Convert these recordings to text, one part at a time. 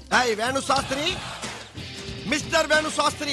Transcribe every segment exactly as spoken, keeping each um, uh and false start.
Hey, Venu Sastri. Mister Venu Sastri.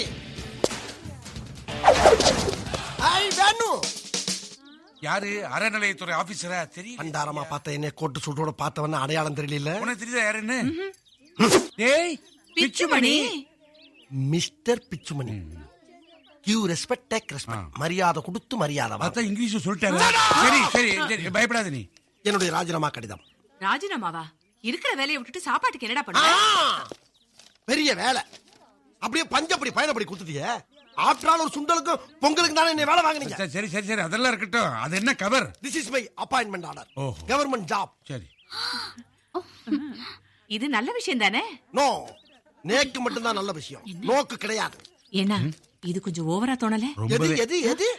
Hey, Venu. யாரு அறநிலையத்துறை ஆபீசரா? தெரியும். பண்டாரமா பார்த்த என்ன கோட்டு சுட்டோட பார்த்தவன அடையாளம் தெரியல. உனக்கு தெரியுதா யாருன்னு? டேய் Pichumani. Mister Pichumani. Q respect take respect. மரியாதை கொடுத்து மரியாதை. அத இங்கிலீஷ் சொல்லிட்டாரு. சரி சரி சரி பயப்படாத நீ. என்னுடைய ராஜினாமா கடிதம். ராஜினாமாவா? இருக்கிற வேலையை விட்டுட்டு சாப்பாட்டுக்கு என்னடா பண்ண? பெரிய வேலை. அப்படியே பஞ்சப்படி பயணப்படி கொடுத்துட்டியே. ஆற்றால் ஒரு சுண்டலுக்கு பொங்கலுக்கு தானே என்ன வேலை வாங்குனீங்க. சரி சரி சரி அதெல்லாம் இருக்கட்டும். அது என்ன cover? This is my appointment order. Government job. சரி. இது நல்ல விஷயம் தானே? நோ. நேக்கு மட்டும் தான் நல்ல விஷயம். நோக்கு கிடையாது. என்ன? இது கொஞ்சம் ஓவரா தோணல? எது எது எது?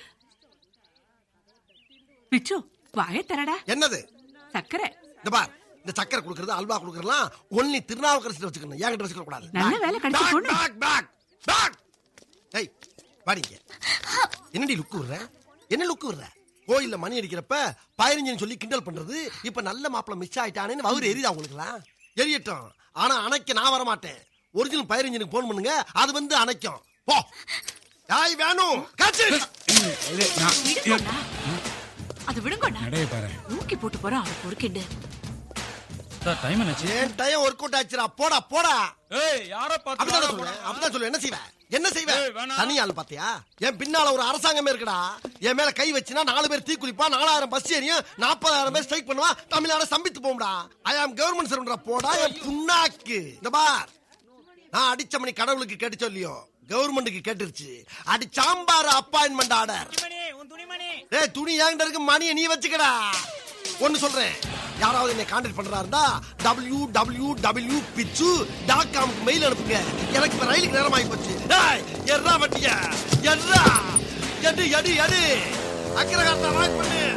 பிச்சு வாயை தரடா. என்னது? சக்கரை. இந்த பார். இந்த சக்கரை குடுக்குறது அல்வா குடுக்குறலாம் ஒன்லி திருநாவுக்கரசு வச்சுக்கணும். ஏன் கிட்ட வச்சுக்க கூடாது. நல்ல வேலை கிடைச்சு போடு. Back back back. ஏய் வாடிங்க. என்னடி லுக் விடுற? என்ன லுக் விடுற? கோயில்ல மணி அடிக்கிறப்ப பதினஞ்சுன்னு சொல்லி கிண்டல் பண்றது இப்ப நல்ல மாப்பிள மிஸ் ஆயிட்டானேன்னு வவுறு எரியுதா உங்களுக்குலாம்? எரியட்டும். ஆனா அணைக்க நான் வர மாட்டேன். ஒரிஜினல் பதினஞ்சுக்கு போன் பண்ணுங்க. அது வந்து அணைக்கும். போ. யாய் வேணும். காச்சு. அது விடுங்க. நடைய பாரு. ஊக்கி போட்டு போறான் அவ பொறுக்கிண்டு. சார் டைம் என்னாச்சு? ஏன் டைம் ஒர்க் அவுட் ஆச்சுடா. போடா போடா. ஏய் யார பாத்து அப்படிதான் சொல்லுவேன். அப்படிதான் சொல்லுவேன். என்ன செய்வே? என்ன செய்வே? தனியாள் பாத்தியா? என் பின்னால ஒரு அரசாங்கமே இருக்குடா. என் மேல கை வச்சினா நாலு பேர் தீ குளிப்பா, நாலாயிரம் பஸ் ஏறியும் நாற்பதாயிரம் பேர் ஸ்ட்ரைக் பண்ணுவா, தமிழ்நாடு சம்பித்து போம்டா. ஐ ஆம் கவர்மெண்ட் சர்வன்டா. போடா என் புண்ணாக்கு. இந்த பார். நான் அடிச்ச மணி கடவுளுக்கு கேட்டு சொல்லியோ கவர்மெண்ட்டுக்கு கேட்டுருச்சு. அடி சாம்பார் அப்பாயின்மெண்ட் ஆர்டர். ஏய் துணி ஏங்கிட்ட இருக்கு. மணியை நீ வச்சுக்கடா. ஒன்னு சொல்றேன். யாராவது என்னை கான்டாக்ட் பண்றா இருந்தா டபிள்யூ டபிள்யூ டபிள்யூ பிச்சு டாட் காம்க்கு மெயில் அனுப்புங்க. எனக்கு இப்ப ரயிலுக்கு நேரம் ஆகி போச்சு. எர்ரா வட்டியா எர்ரா எடு எடு எடு அக்கிரகாரத்தை வாய்ப்பு பண்ணு.